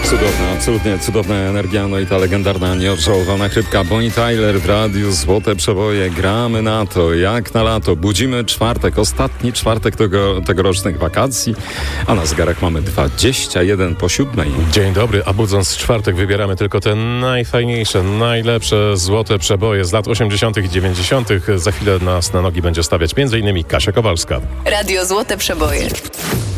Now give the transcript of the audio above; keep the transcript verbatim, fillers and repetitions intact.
Cudowna, absolutnie cudowna energia, no i ta legendarna, nieodżałowana chrypka Bonnie Tyler w radiu Złote Przeboje. Gramy na to, jak na lato. Budzimy czwartek, ostatni czwartek tego, tegorocznych wakacji, a na zegarach mamy dwadzieścia jeden po siódmej. Dzień dobry, a budząc czwartek wybieramy tylko te najfajniejsze, najlepsze Złote Przeboje z lat osiemdziesiątych i dziewięćdziesiątych. Za chwilę nas na nogi będzie stawiać między innymi Kasia Kowalska. Radio Złote Przeboje.